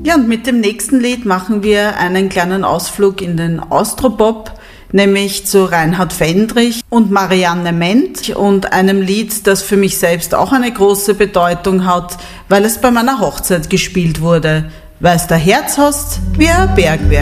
Ja, und mit dem nächsten Lied machen wir einen kleinen Ausflug in den Austropop, nämlich zu Reinhard Fendrich und Marianne Ment und einem Lied, das für mich selbst auch eine große Bedeutung hat, weil es bei meiner Hochzeit gespielt wurde. Weil's da Herz hast wie ein Bergwerk.